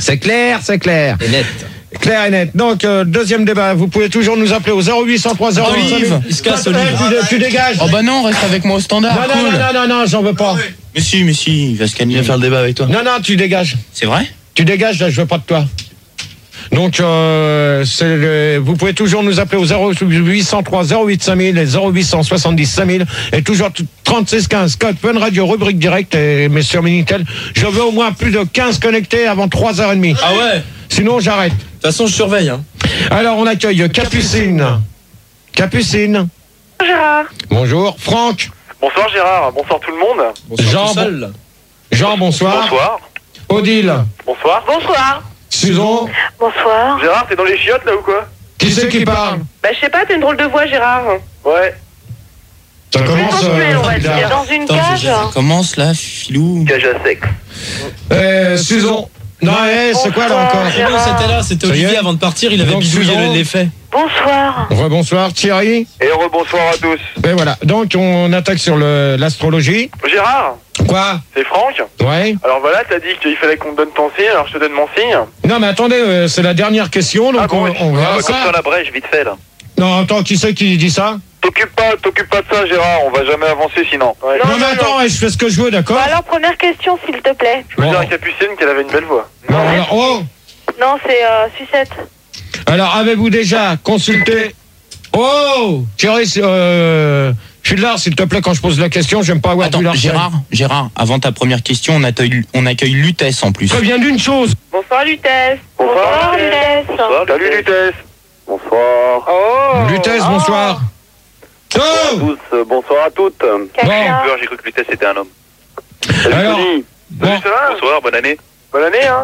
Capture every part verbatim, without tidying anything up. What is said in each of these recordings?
C'est clair, c'est clair. Et net. Clair et net. Donc, euh, deuxième débat, vous pouvez toujours nous appeler au zéro huit cent trois zéro huit. Olive, il se casse, Olive. Tu, tu dégages. Oh bah non, reste avec moi au standard. Non, non, cool. non, non, non, non, j'en veux pas. Mais si, mais si, il va se calmer. Il va faire le débat avec toi. Non, non, tu dégages. C'est vrai? Tu dégages, là, je veux pas de toi. Donc, euh, c'est le- vous pouvez toujours nous appeler au zéro huit cent trois zéro huit cinq mille et zéro huit cent soixante-dix cinq mille et toujours trente-six quinze code Fun Radio rubrique directe et messieurs Minitel. Je veux au moins plus de quinze connectés avant trois heures trente. Ah ouais? Sinon, j'arrête. De toute façon, je surveille. Hein. Alors, on accueille Capucine. Capucine. Gérard. Bonjour. Franck. Bonsoir Gérard, bonsoir tout le monde. Bonsoir, Jean, tout seul, là. Jean, bonsoir. Bonsoir. Odile. Bonsoir. Bonsoir. Susan. Bonsoir. Gérard, t'es dans les chiottes là ou quoi? Qui c'est qui parle? Bah, je sais pas, t'as une drôle de voix, Gérard. Ouais. Ça commence. Sensuel, on va dire. euh, Dans une Attends, cage. je- ça commence là, filou. Cage à sexe. euh, Susan. Non, eh, c'est quoi là Bonsoir, encore? Gérard. Non, c'était là, c'était Ça y est. Olivier avant de partir, il avait Donc, bidouillé Susan. les faits. Bonsoir. Rebonsoir Thierry. Et rebonsoir à tous. Et voilà. Donc on attaque sur le- l'astrologie. Gérard, Quoi? c'est Franck. Ouais. Alors voilà, t'as dit qu'il fallait qu'on te donne ton signe, alors je te donne mon signe. Non mais attendez, euh, c'est la dernière question, donc Ah bon, on, ouais. on verra Ah, bah, ça. comme ça la brèche, vite fait là. Non, attends, qui c'est qui dit ça? T'occupe pas, t'occupe pas de ça Gérard, on va jamais avancer sinon. Ouais. Non, Non, mais non, attends, ouais, je fais ce que je veux, d'accord? Bah, alors, première question, s'il te plaît. Je veux Bon. dire à Capucine qu'elle avait une belle voix. Bon, alors, oh. Non, c'est euh, Sucette. Alors, avez-vous déjà consulté? Oh, Thierry, euh, Fudlar, s'il te plaît, quand je pose la question, j'aime pas avoir Attends, Fudlar. Gérard, Gérard, avant ta première question, on accueille, on accueille Lutèce en plus. Je viens d'une chose. Bonsoir, Lutèce. Bonsoir, Lutèce. Bonsoir, salut Lutèce. Bonsoir. Oh. Lutèce, bonsoir. Oh. tous, euh, bonsoir à toutes. Caca. J'ai cru que Lutèce était un homme. Alors, Salut, bon, ça va? Bonsoir, bonne année. Bonne année hein.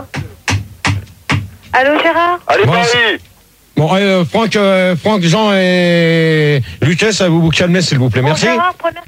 Allô, Gérard. Allez Bon, Paris. bon, euh, Franck, euh, Franck, Jean et Lutèce, vous vous calmez, s'il vous plaît, Bon, merci. Gérard, première...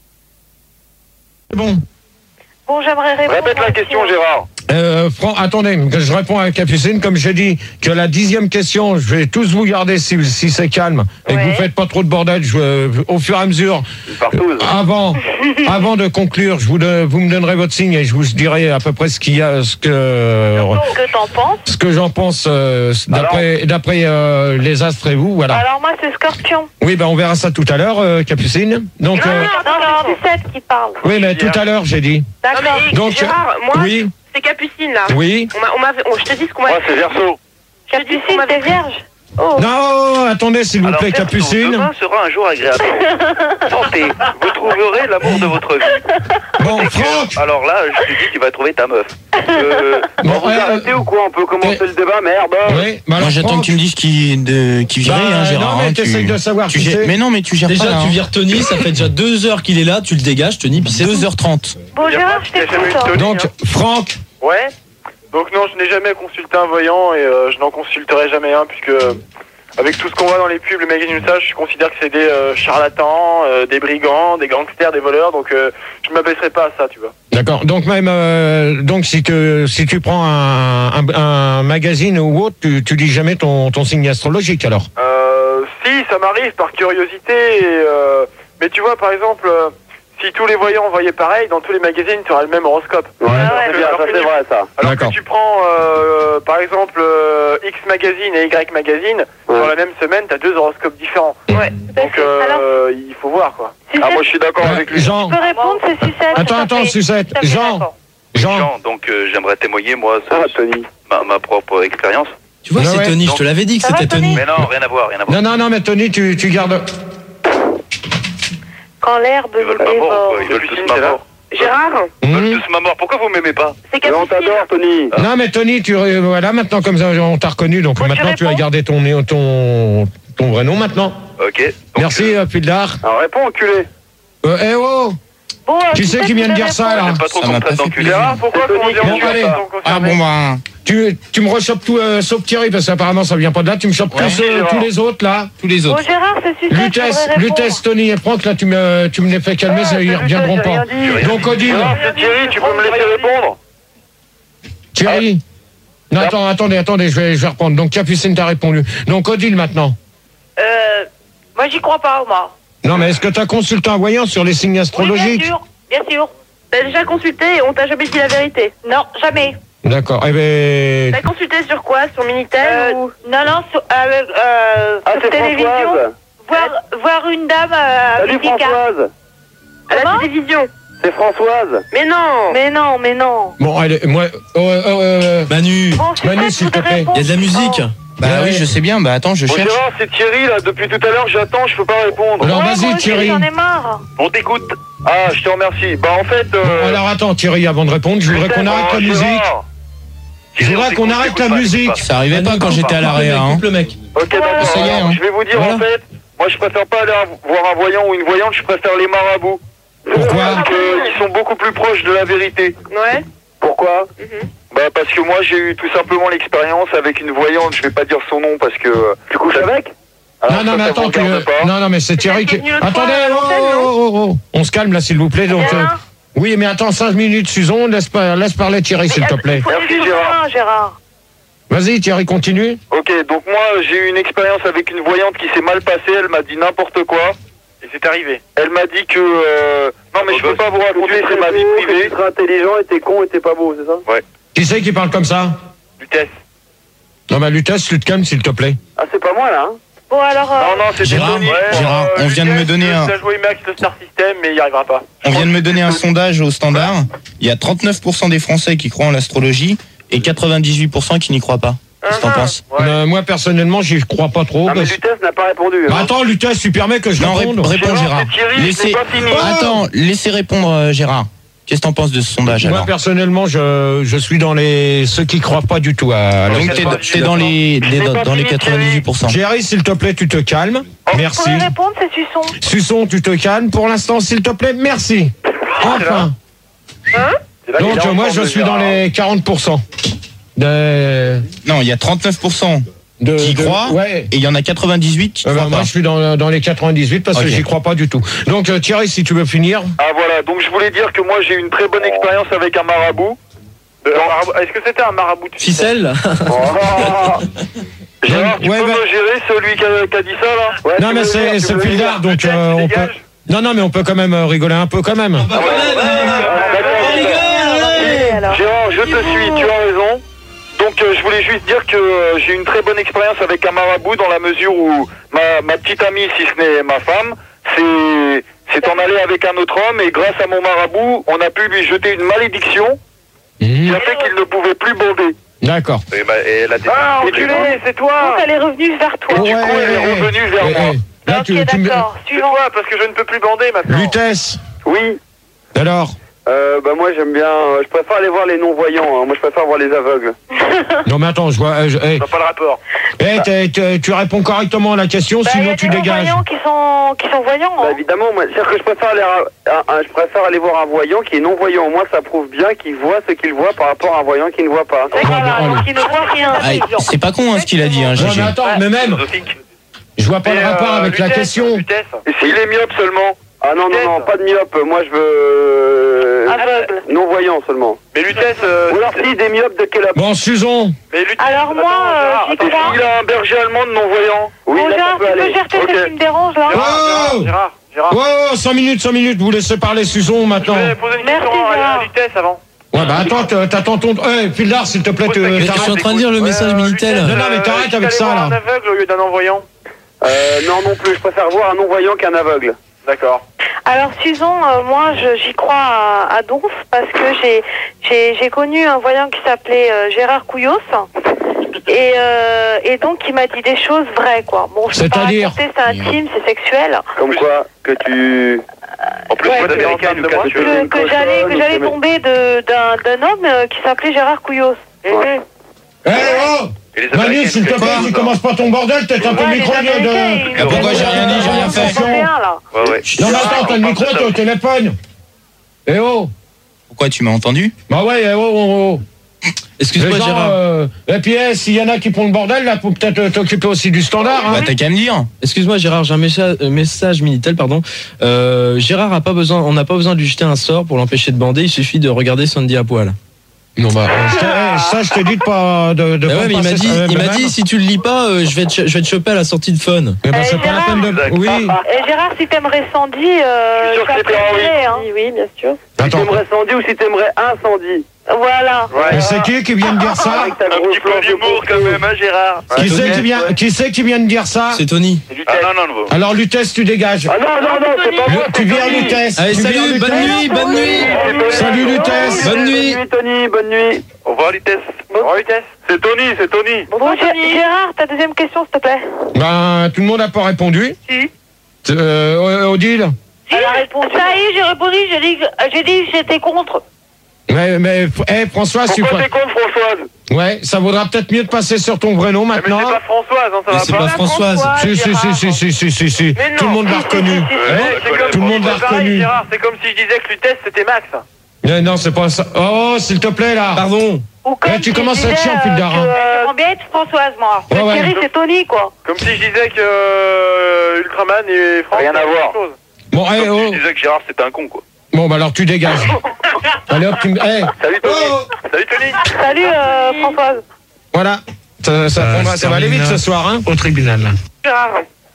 C'est bon. Bon, j'aimerais répondre. Répète la question Gérard. Euh, Franck, attendez, que je réponds à Capucine. Comme j'ai dit que la dixième question, je vais tous vous garder si, si c'est calme et que Ouais. vous faites pas trop de bordel. Je, euh, au fur et à mesure, Partout. avant, avant de conclure, je vous, donne- vous me donnerez votre signe et je vous dirai à peu près ce qu'il y a, ce que, Ce que t'en penses. ce que j'en pense euh, d'après, d'après euh, les astres et vous. Voilà. Alors, moi, c'est Scorpion. Oui, ben on verra ça tout à l'heure, euh, Capucine. Donc, Non, euh, non, non, c'est Sucette qui parle. oui, mais tout à l'heure, j'ai dit. D'accord. Donc, Gérard, moi, oui, c'est Capucine, là. oui. On m'a, on m'avait- on- je te dis ce qu'on m'a Moi c'est Verseau. Capucine, t'es vierge. Oh. Non, attendez, s'il vous plaît, Capucine. Demain sera un jour agréable. Santé, vous trouverez l'amour de votre vie. Bon, Franck. Alors là, je te dis, tu vas trouver ta meuf. Euh, Bon, bon, vous euh, arrêtez ou quoi? On peut commencer euh, le débat, merde. Oui, mais alors, Moi, j'attends Franck, que tu me dises qui, de, qui virait, Bah, hein, Gérard. non, mais hein, t'essayes de savoir tu qui gères- c'est. Mais non, mais tu gères Déjà, pas là, tu hein. vires Tony, ça fait déjà deux heures qu'il est là, tu le dégages, Tony, puis c'est deux heures trente. Bon, Y a Gérard, pas je de- y a jamais eu de t'écoute. Tony. Donc, Franck, Ouais. Donc non, je n'ai jamais consulté un voyant et euh, je n'en consulterai jamais un puisque euh, avec tout ce qu'on voit dans les pubs, les magazines, ça, je considère que c'est des euh, charlatans, euh, des brigands, des gangsters, des voleurs. Donc euh, je m'abaisserai pas à ça, tu vois. d'accord. Donc même, euh, donc si que si tu prends un, un, un magazine ou autre, tu, tu lis jamais ton, ton signe astrologique alors. Euh, si, ça m'arrive par curiosité. Et, euh, mais tu vois, par exemple, euh, si tous les voyants voyaient pareil, dans tous les magazines, tu auras le même horoscope. Ouais, ouais, c'est bien, ça c'est vrai ça. Alors D'accord. que tu prends, euh, par exemple, euh, X magazine et Y magazine, sur la même semaine, tu as deux horoscopes différents. Ouais, tout à Donc fait. euh, Alors, il faut voir quoi. Sucette, Ah, moi je suis d'accord Euh, avec lui. Jean, tu peux répondre, c'est Sucette. attends, c'est attends, parfait. Suzette, Tout à fait Jean, d'accord. Jean, Jean, donc euh, j'aimerais témoigner moi sur Ah, Tony. ma, ma propre expérience. Tu vois, Ouais, c'est ouais. Tony, je te l'avais dit que Ça va, c'était Tony Tony. Mais non, rien à voir, rien à voir. non, non, non, mais Tony, tu, tu gardes. Quand l'herbe Ils veulent vous ma mort, dévore. quoi. Ils veulent tous ma mort. Gérard, Ils veulent Hmm. tous ma mort. Pourquoi vous m'aimez pas? c'est Capucine. Tony. Non, mais Tony, tu euh, voilà, maintenant comme ça, on t'a reconnu, donc Bon, tu maintenant tu vas réponds garder ton ton ton vrai nom maintenant. Ok. Donc, Merci, euh, euh, Pudlar. Alors réponds, enculé. Euh, eh oh, Bon, euh, qui c'est Sucette, qui vient de tu dire peux ça là? j'aime pas trop Ça qu'on m'a me traite pas fait d'enculé. Gérard, pourquoi Tony, comment dire bon, on dit allez. ça Ah bon, bah. Tu, tu me rechopes tout, euh, sauf Thierry, parce qu'apparemment ça vient pas de là. Tu me chopes Ouais, tous, euh, Gérard. tous les autres là. Tous les Bon, autres. Gérard, c'est Sucette. Lutèce, je voudrais Lutèce, répondre. Tony et Franck, là tu me, tu me les fais calmer, ça, ils reviendront pas. Donc Odile, Gérard, c'est Thierry, tu peux me laisser répondre? Thierry. Non, attends, attendez, attendez, je vais, je vais reprendre. Donc Capucine t'a répondu. Donc Odile maintenant. Euh, moi, j'y crois pas, moi. Non, mais est-ce que t'as consulté un voyant sur les signes Oui, bien astrologiques? sûr, bien sûr. T'as déjà consulté et on t'a jamais dit la vérité. Non, jamais. D'accord. Eh ben. T'as consulté sur quoi? Sur Minitel ou... Non, non, sur, euh, euh, Ah, sur c'est télévision. Françoise. Voir, voir une dame euh, Salut avec des cartes. Françoise. À la télévision. C'est Françoise. Mais non. Mais non, mais non. Bon, allez, moi. Oh, oh, euh, Manu, Bon, c'est Manu, ça, s'il je te voudrais plaît. répondre. il y a de la musique. Bah Ouais. oui, je sais bien. Bah attends, je Bon, cherche. Gérard, c'est Thierry là. Depuis tout à l'heure, j'attends, je peux pas répondre. Alors, Ouais, vas-y, moi aussi, Thierry. J'en ai marre. On t'écoute. Ah, je te remercie. Bah en fait. Bon, Euh... alors attends, Thierry, avant de répondre, je voudrais qu'on arrête Oh, la musique. Gérard. Je voudrais qu'on arrête la musique. Ça arrivait pas Manu, quand j'étais à l'arrêt. Hein. Coupe le mec. Ok, d'accord. Ça y est, alors, hein. Je vais vous dire Voilà. en fait. Moi, je préfère pas aller voir un voyant ou une voyante. Je préfère les marabouts. Pourquoi? Parce qu'ils sont beaucoup plus proches de la vérité. Ouais. Pourquoi? Bah parce que moi j'ai eu tout simplement l'expérience avec une voyante, je vais pas dire son nom parce que... Tu couches avec? Non, non, mais attends, tu... non, non, mais c'est Thierry qui. C'est venu l'autre Attendez, fois à oh, l'antenne, oh, oh, oh. On se calme là, s'il vous plaît. Donc, euh, Gérard. oui, mais attends, cinq minutes, Susan, laisse, pas, laisse parler Thierry, s'il te plaît. Il faut Merci, aller Gérard. loin, Gérard. Vas-y, Thierry, continue. Ok, donc moi j'ai eu une expérience avec une voyante qui s'est mal passée, elle m'a dit n'importe quoi. Et c'est arrivé. Elle m'a dit que... Euh... Non mais je peux pas vous raconter, c'est ma vie privée. Tu seras intelligent et t'es con et t'es pas beau, c'est ça? Ouais. Qui c'est qui parle comme ça? Lutèce. Non, mais Lutèce, tu te calmes, s'il te plaît. Ah c'est pas moi là hein? Bon, alors... euh, Non, non, c'était Gérard, Tony. Gérard, on vient de me donner un- Il a joué Max le Star System mais il y arrivera pas. On vient de me donner un sondage au Standard. Il y a trente-neuf pour cent des Français qui croient en l'astrologie et quatre-vingt-dix-huit pour cent qui n'y croient pas. Qu'est-ce que t'en penses? Ouais. Euh, moi, personnellement, j'y crois pas trop. Non mais parce- Lutèce n'a pas répondu. Bah, hein. attends, Lutèce, tu permets que je Non, ré- réponde? réponds Gérard, Gérard. c'est Thierry, Laissez... c'est pas fini. Attends, laissez répondre euh, Gérard. Qu'est-ce que t'en penses de ce sondage Moi, alors? personnellement, je, je suis dans les ceux qui croient pas du tout à, à la- Donc t'es t'es dans les, des- dans, dans les quatre-vingt-dix-huit pour cent. Jerry, s'il te plaît, tu te calmes. Vous Merci. pouvez répondre, c'est Suçon. Suçon, tu te calmes. Pour l'instant, s'il te plaît, merci. Enfin. C'est là qu'il Donc, a euh, moi, encore je de suis dans Gérard. les quarante pour cent. De, Non, il y a trente-neuf pour cent de, qui de- croient Ouais. et il y en a quatre-vingt-dix-huit qui Euh, bah, croient moi, pas. je suis dans, dans les quatre-vingt-dix-huit parce Ok. que j'y crois pas du tout. Donc, euh, Thierry, si tu veux finir. Ah voilà, donc je voulais dire que moi j'ai eu une très bonne expérience avec un marabout. De- un marabout- Est-ce que c'était un marabout de Ficelle. Oh. Gérard, tu Ouais, peux ouais. me gérer celui qui a, qui a dit ça là? Ouais, Non, tu mais veux c'est le dire, c'est tu veux le Pildar, dire. donc Peut-être, euh, tu on peut. dégages. Non, non, mais on peut quand même euh, rigoler un peu quand même. Ah, d'accord. Allez, alors. Gérard, je te suis, tu as raison. Donc euh, je voulais juste dire que euh, j'ai eu une très bonne expérience avec un marabout dans la mesure où ma, ma petite amie, si ce n'est ma femme, c'est c'est en aller avec un autre homme et grâce à mon marabout, on a pu lui jeter une malédiction qui Mhm. a fait qu'il ne pouvait plus bander. D'accord. Et bah, et la ah, enculé, c'est toi. Donc, elle est revenue vers toi. Et du coup, elle est ouais, revenue vers ouais, moi. ouais. Là, Ok, tu, tu me- d'accord. Tu Suivant. vois, parce que je ne peux plus bander maintenant. Lutèce, Oui. alors. Euh, bah moi j'aime bien, euh, je préfère aller voir les non-voyants, hein. Moi je préfère voir les aveugles. Non, mais attends, je vois. euh, je- hey. Ça n'a pas le rapport. Eh, t'es- t'es- tu réponds correctement à la question, Bah, il y sinon a tu des dégages. non-voyants qui sont, qui sont voyants. Bah hein. évidemment, moi, c'est-à-dire que je préfère, aller à- à- à- je préfère aller voir un voyant qui est non-voyant. Moi ça prouve bien qu'il voit ce qu'il voit par rapport à un voyant qui ne voit pas. Et voilà, bon, donc il ne voit rien. Ah, c'est pas con hein, ce qu'il a dit, hein, Non, Gégé. mais attends, mais même, je vois pas le rapport avec la question. Et s'il est myope seulement? Ah non, non, non, pas de myope. Moi je veux... Aveugle. Non-voyant seulement. Mais Lutèce... Ou alors si, des myopes de quelle... Bon, Susan, Mais Lutèce... Alors moi, euh, j'y Et crois. s'il a un berger allemand de non-voyant? Oui, Bon, là, Gérard, ça peut tu peux aller. gérer tes Ok. ce qui me dérange là. Oh Gérard, Gérard. oh, cinq minutes, cinq minutes, vous laissez parler Susan maintenant. Je vais poser une Merci, question à Gérard. la Lutèce avant. Ouais, bah attends, t'as- t'attends ton. Eh, Pildar, s'il te plaît, tu Mais Mais je suis en t'arrêtes. train de lire le message Minitel. Non, non, mais t'arrêtes avec ça, là. Un aveugle au lieu d'un non-voyant? Euh, non, non plus. Je préfère voir un non-voyant qu'un aveugle. D'accord. Alors Susan, euh, moi je- j'y crois à, à Donf parce que j'ai j'ai j'ai connu un voyant qui s'appelait euh, Gérard Couillos et euh, et donc il m'a dit des choses vraies quoi. Bon, je peux pas C'est-à-dire raconter, c'est intime, c'est sexuel. Comme quoi que tu... En plus, Ouais, moi, que- d'américaine, que, Lucas, tu veux que, une que j'allais que cochonne, j'allais ou tu mets- tomber de d'un d'un homme euh, qui s'appelait Gérard Couillos. Ouais. Eh, oh Et les Manu, Américaines, s'il te c'est plaît, quoi, tu ça? commences pas ton bordel, t'as un peu le Ouais, micro les de. Américains, ils- Ah, pourquoi j'ai rien dit, j'ai rien fait. Ils sont bien, là. Ouais, ouais. Non, mais attends, t'as le micro, t'es au téléphone. Eh oh Pourquoi tu m'as entendu? Bah ouais, eh oh, oh, oh. Les Excuse-moi gens, Gérard. euh, et puis, eh, s'il y en a qui font le bordel, là, faut peut-être euh, t'occuper aussi du standard, hein. Bah t'as qu'à me dire. Excuse-moi Gérard, j'ai un message, euh, message Minitel, pardon. Euh, Gérard a pas besoin, on n'a pas besoin de lui jeter un sort pour l'empêcher de bander. Il suffit de regarder Sandy à poil. Non, bah, euh, je t'ai- eh, ça, je te dis de pas. De, de Bah pas ouais, mais il m'a passer dit, ça, euh, il m'a même. dit si tu le lis pas, euh, je vais te, je vais te choper à la sortie de Fun. Eh ben, Eh, c'est pas la Gérard. peine de. Oui. Et Gérard, si t'aimerais Sandy, euh, Je suis sûr que ça c'est Ferrari. préférerais, hein. Oui, bien sûr. Si Attends. t'aimerais Sandy ou si t'aimerais un Sandy. Voilà. Et c'est qui qui vient de dire ça? Un petit peu d'humour quand même, hein, Gérard. Qui c'est qui vient, qui c'est qui vient de dire ça? C'est Tony. Ah non, non, non. Alors Lutèce, tu dégages. Ah non, non, non, c'est pas moi. Le- tu viens Lutèce. Allez, Tu viens, salut, bonne Lutèce. nuit, bonne nuit. Salut Lutèce. Bonne nuit. Tony, bonne nuit. Au revoir, Lutèce. Au revoir, Lutèce. C'est Tony, c'est Tony. Bon, Gé- Gérard, ta deuxième question, s'il te plaît. Ben, tout le monde n'a pas répondu. Si. Euh, Odile. Elle a répondu. Ça y est, j'ai répondu, j'ai dit, que- j'ai dit que j'étais contre. Mais, mais, eh, Françoise, tu Pourquoi peux. t'es contre, Françoise? Ouais, ça vaudra peut-être mieux de passer sur ton vrai nom Mais maintenant. c'est pas Françoise, hein, ça Mais va c'est pas. pas Françoise. Si, si, si, si, si, si, si, si. Mais non. Tout le monde l'a Si, si, reconnu. si, si, si. Ouais, c'est comme- Tout le monde l'a c'est pareil, reconnu. Gérard, c'est comme si je disais que Lutèce c'était Max. Mais non, c'est pas ça. Oh, s'il te plaît, là. Pardon. Ou comme Eh, tu si commences je à être disais, chiant, Fulgara. euh, que, euh, J'aimerais bien être Françoise, moi. Ouais, ouais. Thierry, c'est Tony, quoi. Comme si je disais que euh, Ultraman et France. Rien à c'est la voir. même chose. Bon, eh, Comme si oh. je disais que Gérard c'était un con, quoi. Bon, bah alors tu dégages. Allez hop, tu me. Eh, Salut Tony. Salut Tony. Salut, euh, Françoise. voilà. Ça, ça, Euh, on va, ça va aller vite ce soir, hein. Au tribunal. Gérard.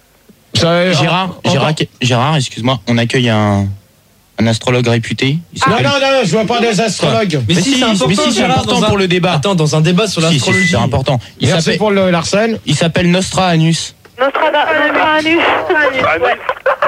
Ça, Gérard, on- on- Gérard, Gérard, excuse-moi, on accueille un, un astrologue réputé. Il Non, s'appelle- non, non, je vois pas des astrologues. Mais, Mais si, si, c'est important, mais si, c'est Gérard, important dans un- pour le débat. Attends, dans un débat sur Si, si, l'astrologie. c'est important. Il Merci s'appelle, pour le Larsen. il s'appelle Nostra Anus. Nostrada- Nostradamus. Ah, Ouais.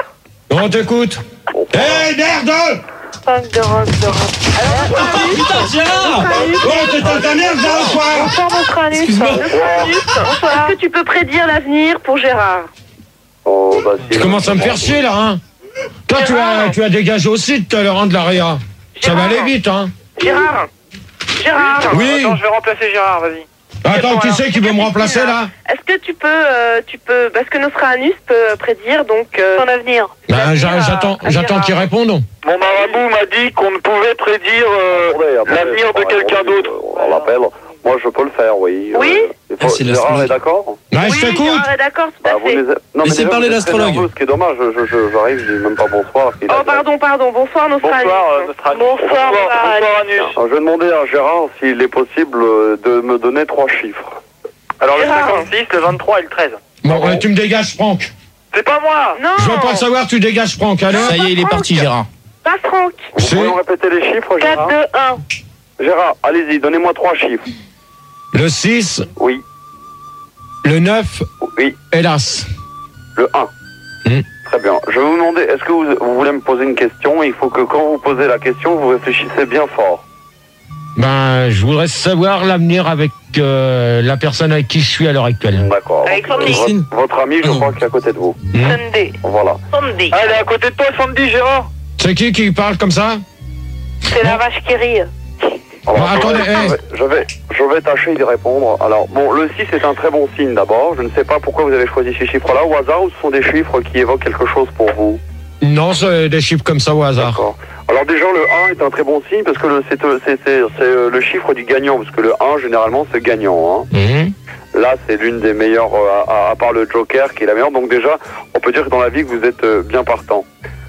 On t'écoute. Eh, merde! Femme de rock, de rock. Putain, Gérard. Oh, t'es dans ta merde, là, ou quoi? Bonsoir, Nostradamus. Bonsoir. Est-ce que tu peux prédire l'avenir pour Gérard? Oh, bah, Tu commences à me faire chier, là, hein. Toi, tu as, tu as dégagé aussi tout à l'heure, hein, de la Réa. Ça va aller vite, hein. Gérard. Gérard. Oui. Attends, je vais remplacer Gérard, vas-y. Attends, qui c'est qui veut me remplacer, là? Est-ce que tu peux, euh, tu peux, parce que Nostradamus peut prédire donc euh, Son avenir. Ben, l'avenir j'a- à- j'attends, à j'attends Gérard. qu'il réponde. Mon marabout m'a dit qu'on ne pouvait prédire euh, l'avenir de quelqu'un d'autre. On l'appelle. Moi, je peux le faire, oui. Oui. Euh, il faut- Ah, c'est Gérard l'astrologue. est d'accord. Ouais, Oui, je t'écoute. Gérard est d'accord, tout Bah, à vous fait. les... Non, mais Laissez déjà, parler vous êtes très l'astrologue. nerveux, ce qui est dommage, je, je, je- j'arrive, je dis même pas bonsoir. il a- Oh, pardon, pardon. Bonsoir, Nostradamus. Bonsoir, euh, Nostradamus. Bonsoir, Bonsoir, Nostradamus. Anus. Alors, je vais demander à Gérard s'il est possible euh, de me donner trois chiffres. Alors le Gérard. cinquante-six, le vingt-trois et le treize. Bon, ouais, tu me dégages, Franck. C'est pas moi. Non. Je veux pas le savoir, tu dégages, Franck. Alors, Ça y est, il est parti, Gérard. Pas Franck. Vous C'est pouvez me répéter les chiffres, quatre, Gérard deux, un. Gérard, allez-y, donnez-moi trois chiffres. le six, Oui, le neuf oui, et l'as. le un. Hmm. Très bien. Je vais vous demander, est-ce que vous, vous voulez me poser une question? Il faut que quand vous posez la question, vous réfléchissez bien fort. Ben, je voudrais savoir l'avenir avec euh, la personne avec qui je suis à l'heure actuelle. D'accord. Avec Donc, Sandy. Christine. votre, votre ami, je Ah non. crois qu'il est à côté de vous. Hmm. Sunday. Voilà. Sunday. Ah, elle est à côté de toi, Sandy, Gérard. C'est qui qui parle comme ça? C'est la vache qui rit. Alors, Bon, attendez, je, vais, hey. je, vais, je vais tâcher d'y répondre. Alors, bon, le six est un très bon signe d'abord. Je ne sais pas pourquoi vous avez choisi ces chiffres-là au hasard ou ce sont des chiffres qui évoquent quelque chose pour vous. Non, c'est des chiffres comme ça au hasard. D'accord. Alors déjà, le un est un très bon signe parce que le- c'est euh, c'est- c'est- c'est, euh, le chiffre du gagnant, parce que le un, généralement, c'est gagnant. Hein. Mhm. Là, c'est l'une des meilleures, euh, à, à part le Joker, qui est la meilleure. Donc déjà, on peut dire que dans la vie, que vous êtes euh, bien partant.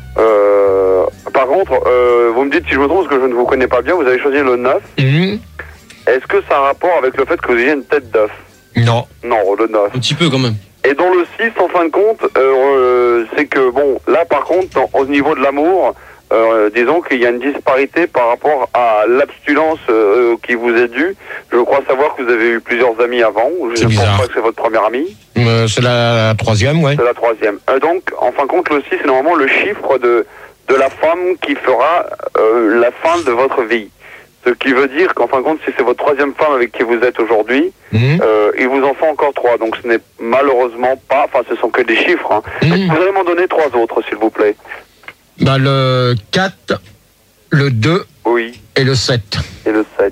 Euh, par contre, euh, vous me dites si je me trompe, parce que je ne vous connais pas bien, vous avez choisi le neuf. Mhm. Est-ce que ça a un rapport avec le fait que vous ayez une tête d'œuf? Non. Non, le neuf. Un petit peu quand même. Et dans le six, en fin de compte, euh, euh, c'est que, bon, là, par contre, dans- au niveau de l'amour, euh, disons qu'il y a une disparité par rapport à l'abstinence euh, qui vous est due. Je crois savoir que vous avez eu plusieurs amis avant. Je C'est ne pense bizarre. pas que c'est votre première amie. Euh, c'est la troisième, ouais. C'est la troisième. Euh, donc, en fin de compte, le six, c'est normalement le chiffre de, de la femme qui fera euh, la fin de votre vie. Ce qui veut dire qu'en fin de compte, si c'est votre troisième femme avec qui vous êtes aujourd'hui, Mhm. euh, il vous en faut encore trois. Donc ce n'est malheureusement pas, enfin ce sont que des chiffres. Hein. Mhm. Vous allez m'en donner trois autres, s'il vous plaît. Ben, le quatre, le deux Oui, et le sept. et le sept.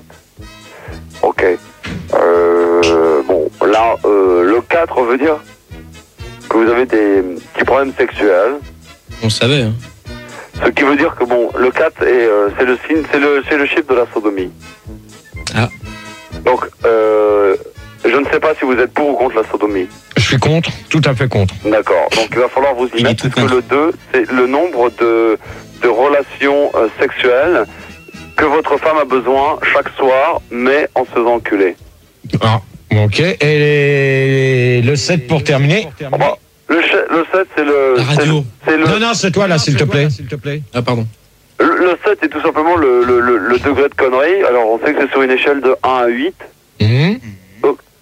Ok. Euh, bon, là, euh, le quatre veut dire que vous avez des petits problèmes sexuels. On le savait. Hein. Ce qui veut dire que bon, le quatre est, euh, c'est le signe, c'est le, c'est le chiffre de la sodomie. Ah. Donc, euh, je ne sais pas si vous êtes pour ou contre la sodomie. Je suis contre, tout à fait contre. D'accord. Donc, il va falloir vous y Il est mettre tout parce que contre. le deux, c'est le nombre de, de relations euh, sexuelles que votre femme a besoin chaque soir, mais en se faisant enculer. Ah, ok. Et les- le sept pour terminer. Ah bah, le, che- le sept, c'est le. La radio. c'est- C'est le. Non, non, c'est toi là, s'il te plaît. S'il te plaît. Ah, pardon. Le, le sept est tout simplement le, le, le, le degré de connerie. Alors on sait que c'est sur une échelle de un à huit. Mmh. Donc,